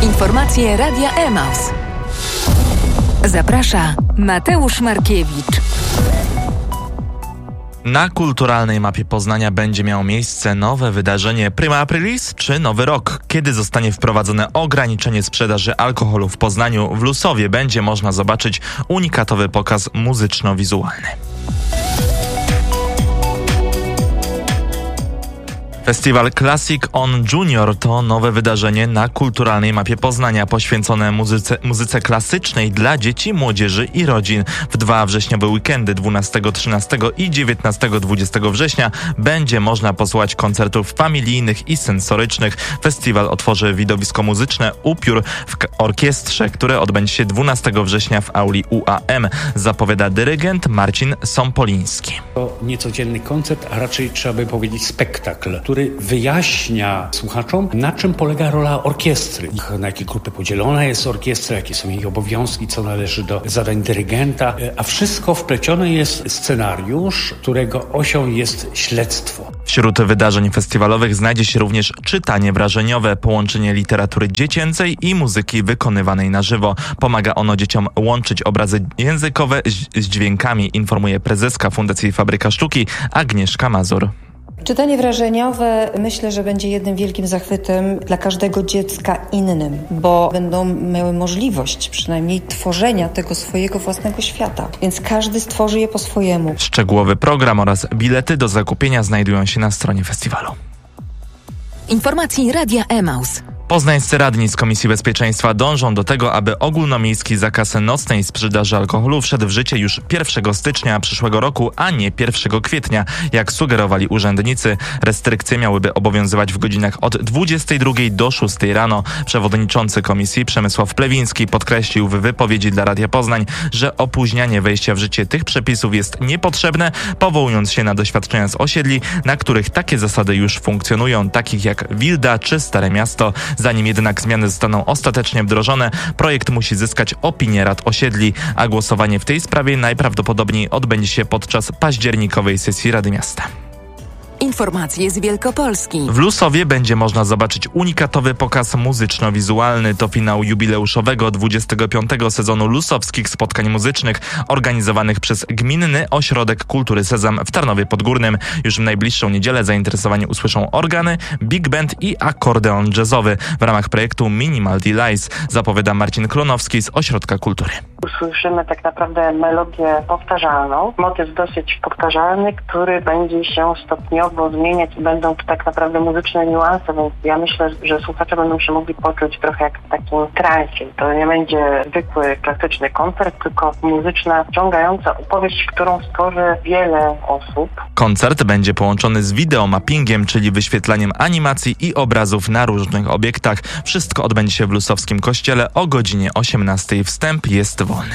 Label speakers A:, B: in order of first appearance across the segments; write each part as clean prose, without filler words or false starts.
A: Informacje Radia Emaus. Zaprasza Mateusz Markiewicz.
B: Na kulturalnej mapie Poznania będzie miało miejsce nowe wydarzenie Prima Aprilis czy Nowy Rok. Kiedy zostanie wprowadzone ograniczenie sprzedaży alkoholu w Poznaniu, w Lusowie będzie można zobaczyć unikatowy pokaz muzyczno-wizualny. Festiwal Classic on Junior to nowe wydarzenie na kulturalnej mapie Poznania poświęcone muzyce klasycznej dla dzieci, młodzieży i rodzin. W 2 wrześniowe weekendy 12, 13 i 19-20 września będzie można posłuchać koncertów familijnych i sensorycznych. Festiwal otworzy widowisko muzyczne Upiór w orkiestrze, które odbędzie się 12 września w auli UAM, zapowiada dyrygent Marcin Sompoliński.
C: To niecodzienny koncert, a raczej trzeba by powiedzieć spektakl, który wyjaśnia słuchaczom, na czym polega rola orkiestry. Na jakie grupy podzielona jest orkiestra, jakie są jej obowiązki, co należy do zadań dyrygenta, a wszystko wplecione jest scenariusz, którego osią jest śledztwo.
B: Wśród wydarzeń festiwalowych znajdzie się również czytanie wrażeniowe, połączenie literatury dziecięcej i muzyki wykonywanej na żywo. Pomaga ono dzieciom łączyć obrazy językowe z dźwiękami, informuje prezeska Fundacji Fabryka Sztuki Agnieszka Mazur.
D: Czytanie wrażeniowe myślę, że będzie jednym wielkim zachwytem dla każdego dziecka innym, bo będą miały możliwość przynajmniej tworzenia tego swojego własnego świata, więc każdy stworzy je po swojemu.
B: Szczegółowy program oraz bilety do zakupienia znajdują się na stronie festiwalu.
A: Informacji Radia Emaus.
B: Poznańscy radni z Komisji Bezpieczeństwa dążą do tego, aby ogólnomiejski zakaz nocnej sprzedaży alkoholu wszedł w życie już 1 stycznia przyszłego roku, a nie 1 kwietnia. Jak sugerowali urzędnicy, restrykcje miałyby obowiązywać w godzinach od 22 do 6 rano. Przewodniczący komisji Przemysław Plewiński podkreślił w wypowiedzi dla Radia Poznań, że opóźnianie wejścia w życie tych przepisów jest niepotrzebne, powołując się na doświadczenia z osiedli, na których takie zasady już funkcjonują, takich jak Wilda czy Stare Miasto. Zanim jednak zmiany zostaną ostatecznie wdrożone, projekt musi zyskać opinię rad osiedli, a głosowanie w tej sprawie najprawdopodobniej odbędzie się podczas październikowej sesji Rady Miasta.
A: Informacje z Wielkopolski.
B: W Lusowie będzie można zobaczyć unikatowy pokaz muzyczno-wizualny. To finał jubileuszowego 25. sezonu lusowskich spotkań muzycznych organizowanych przez Gminny Ośrodek Kultury Sezam w Tarnowie Podgórnym. Już w najbliższą niedzielę zainteresowani usłyszą organy, big band i akordeon jazzowy w ramach projektu Minimal Delights, zapowiada Marcin Klonowski z Ośrodka Kultury.
E: Usłyszymy tak naprawdę melodię powtarzalną, motyw dosyć powtarzalny, który będzie się stopniowo zmieniać i będą to tak naprawdę muzyczne niuanse, więc ja myślę, że słuchacze będą się mogli poczuć trochę jak w takim transie. To nie będzie zwykły, klasyczny koncert, tylko muzyczna, wciągająca opowieść, którą stworzy wiele osób.
B: Koncert będzie połączony z wideomappingiem, czyli wyświetlaniem animacji i obrazów na różnych obiektach. Wszystko odbędzie się w Lusowskim Kościele o godzinie 18. Wstęp jest wolny.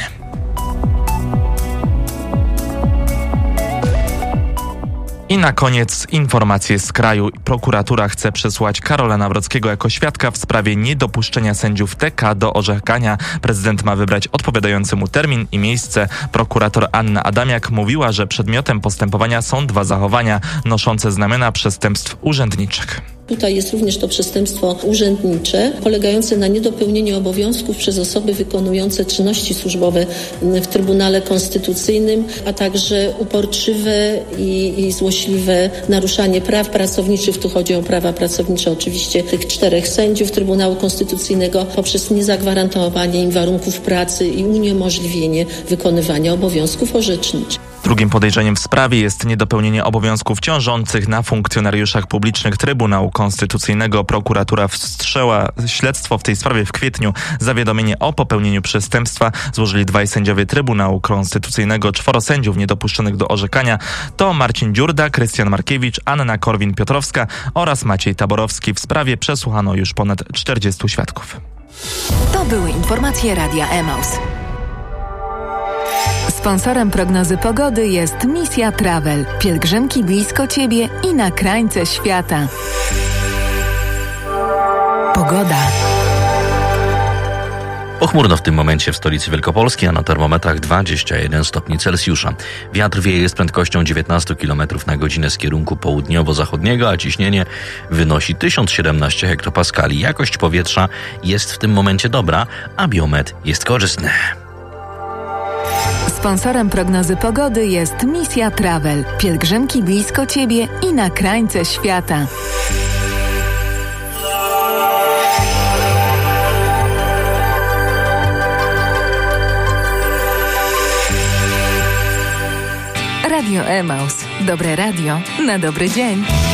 B: I na koniec informacje z kraju. Prokuratura chce przesłać Karola Nawrockiego jako świadka w sprawie niedopuszczenia sędziów TK do orzekania. Prezydent ma wybrać odpowiadający mu termin i miejsce. Prokurator Anna Adamiak mówiła, że przedmiotem postępowania są 2 zachowania noszące znamiona przestępstw urzędniczych.
F: Tutaj jest również to przestępstwo urzędnicze, polegające na niedopełnieniu obowiązków przez osoby wykonujące czynności służbowe w Trybunale Konstytucyjnym, a także uporczywe i złośliwe naruszanie praw pracowniczych. Tu chodzi o prawa pracownicze oczywiście tych 4 sędziów Trybunału Konstytucyjnego poprzez niezagwarantowanie im warunków pracy i uniemożliwienie wykonywania obowiązków orzeczniczych.
B: Drugim podejrzeniem w sprawie jest niedopełnienie obowiązków ciążących na funkcjonariuszach publicznych Trybunału Konstytucyjnego. Prokuratura wszczęła śledztwo w tej sprawie w kwietniu. Zawiadomienie o popełnieniu przestępstwa złożyli 2 sędziowie Trybunału Konstytucyjnego. 4 sędziów niedopuszczonych do orzekania to Marcin Dziurda, Krystian Markiewicz, Anna Korwin-Piotrowska oraz Maciej Taborowski. W sprawie przesłuchano już ponad 40 świadków.
A: To były informacje Radia Emaus. Sponsorem prognozy pogody jest Misja Travel. Pielgrzymki blisko Ciebie i na krańce świata. Pogoda.
G: Pochmurno w tym momencie w stolicy Wielkopolski, a na termometrach 21 stopni Celsjusza. Wiatr wieje z prędkością 19 km na godzinę z kierunku południowo-zachodniego, a ciśnienie wynosi 1017 hektopaskali. Jakość powietrza jest w tym momencie dobra, a biometr jest korzystny.
A: Sponsorem prognozy pogody jest Misja Travel. Pielgrzymki blisko Ciebie i na krańce świata. Radio Emaus. Dobre radio na dobry dzień.